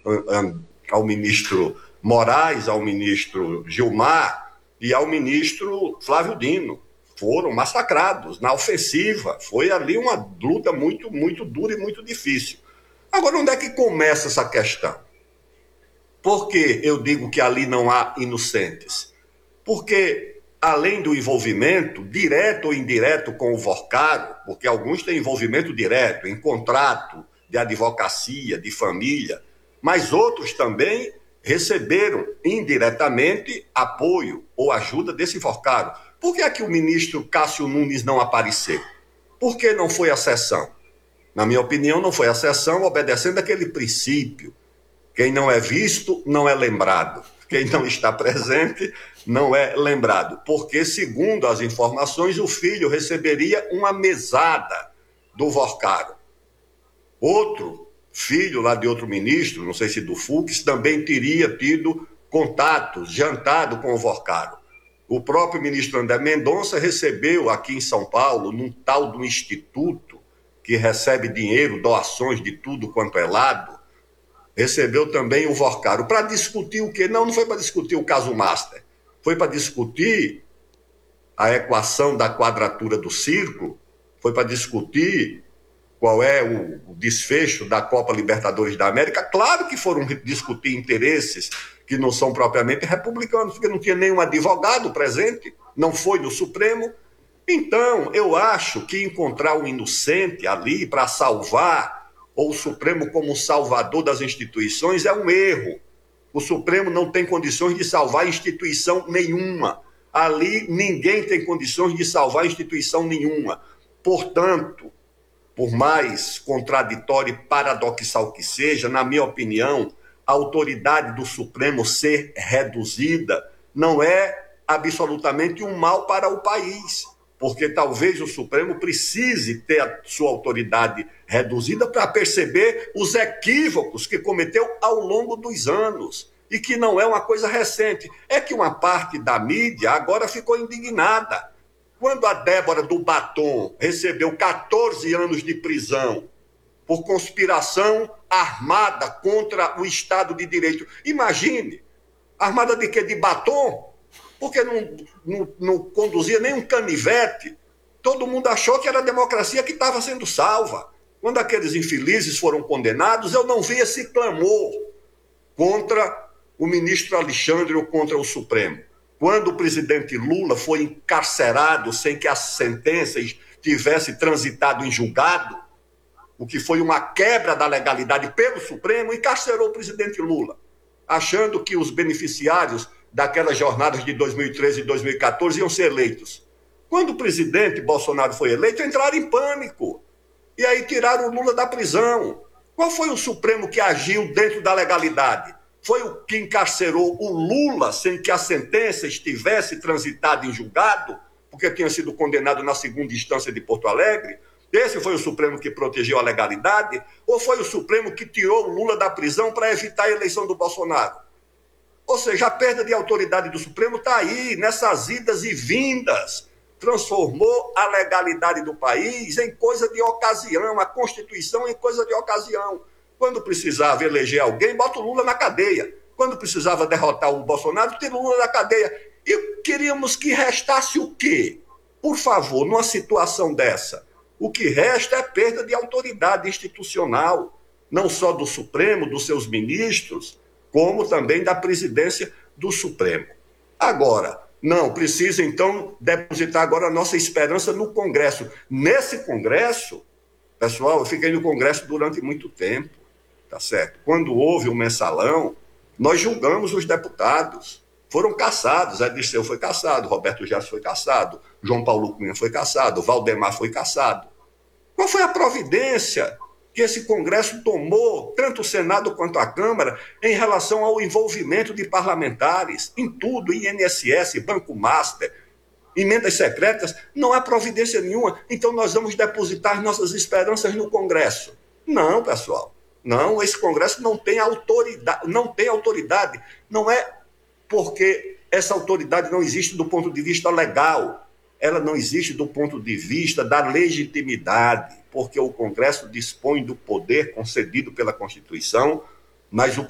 ao ministro Moraes, ao ministro Gilmar e ao ministro Flávio Dino. Foram massacrados na ofensiva. Foi ali uma luta muito, muito dura e muito difícil. Agora, onde é que começa essa questão? Por que eu digo que ali não há inocentes? Porque, além do envolvimento, direto ou indireto com o Vorcaro, porque alguns têm envolvimento direto em contrato de advocacia, de família, mas outros também receberam indiretamente apoio ou ajuda desse Vorcaro. Por que é que o ministro Cássio Nunes não apareceu? Por que não foi a sessão? Na minha opinião, não foi a sessão, obedecendo aquele princípio: quem não é visto, não é lembrado. Quem não está presente, não é lembrado. Porque, segundo as informações, o filho receberia uma mesada do Vorcaro. Outro filho lá de outro ministro, não sei se do Fux, também teria tido contatos, jantado com o Vorcaro. O próprio ministro André Mendonça recebeu aqui em São Paulo, num tal do instituto, que recebe dinheiro, doações de tudo quanto é lado, recebeu também o Vorcaro. Para discutir o quê? Não foi para discutir o caso Master. Foi para discutir a equação da quadratura do círculo, foi para discutir qual é o desfecho da Copa Libertadores da América. Claro que foram discutir interesses que não são propriamente republicanos, porque não tinha nenhum advogado presente, não foi no Supremo. Então, eu acho que encontrar um inocente ali para salvar, ou o Supremo como salvador das instituições, é um erro. O Supremo não tem condições de salvar instituição nenhuma. Ali, ninguém tem condições de salvar instituição nenhuma. Portanto, por mais contraditório e paradoxal que seja, na minha opinião, a autoridade do Supremo ser reduzida não é absolutamente um mal para o país, porque talvez o Supremo precise ter a sua autoridade reduzida para perceber os equívocos que cometeu ao longo dos anos, e que não é uma coisa recente. É que uma parte da mídia agora ficou indignada. Quando a Débora do Batom recebeu 14 anos de prisão por conspiração armada contra o Estado de Direito. Imagine, armada de quê? De batom? Porque não conduzia nem um canivete. Todo mundo achou que era a democracia que estava sendo salva. Quando aqueles infelizes foram condenados, eu não vi esse clamor contra o ministro Alexandre ou contra o Supremo. Quando o presidente Lula foi encarcerado sem que a sentença tivesse transitado em julgado, o que foi uma quebra da legalidade pelo Supremo, encarcerou o presidente Lula, achando que os beneficiários daquelas jornadas de 2013 e 2014 iam ser eleitos. Quando o presidente Bolsonaro foi eleito, entraram em pânico. E aí tiraram o Lula da prisão. Qual foi o Supremo que agiu dentro da legalidade? Foi o que encarcerou o Lula sem que a sentença estivesse transitada em julgado, porque tinha sido condenado na segunda instância de Porto Alegre? Esse foi o Supremo que protegeu a legalidade? Ou foi o Supremo que tirou o Lula da prisão para evitar a eleição do Bolsonaro? Ou seja, a perda de autoridade do Supremo está aí, nessas idas e vindas. Transformou a legalidade do país em coisa de ocasião, a Constituição em coisa de ocasião. Quando precisava eleger alguém, bota o Lula na cadeia. Quando precisava derrotar o Bolsonaro, tira o Lula da cadeia. E queríamos que restasse o quê? Por favor, numa situação dessa, o que resta é perda de autoridade institucional, não só do Supremo, dos seus ministros, como também da presidência do Supremo. Agora, não, precisa então depositar agora a nossa esperança no Congresso. Nesse Congresso, pessoal, eu fiquei no Congresso durante muito tempo, tá certo? Quando houve o mensalão, nós julgamos os deputados. Foram cassados, Zé Dirceu foi cassado, Roberto Jefferson foi cassado, João Paulo Cunha foi cassado, Valdemar foi cassado. Qual foi a providência que esse Congresso tomou, tanto o Senado quanto a Câmara, em relação ao envolvimento de parlamentares em tudo, INSS, Banco Master, emendas secretas? Não há providência nenhuma. Então nós vamos depositar nossas esperanças no Congresso. Não, pessoal. Não, esse Congresso não tem autoridade. Não é porque essa autoridade não existe do ponto de vista legal. Ela não existe do ponto de vista da legitimidade, porque o Congresso dispõe do poder concedido pela Constituição, mas o